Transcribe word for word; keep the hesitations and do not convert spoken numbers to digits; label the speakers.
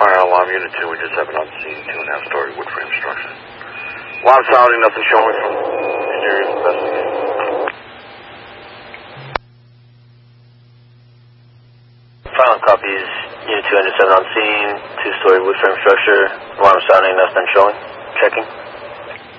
Speaker 1: Fire alarm unit two, we just have an unseen two and a half story wood frame structure. Alarm sounding, nothing showing from exterior investigation.
Speaker 2: Final copies, unit two hundred seven on scene, two story wood frame structure, alarm sounding, nothing showing. Checking.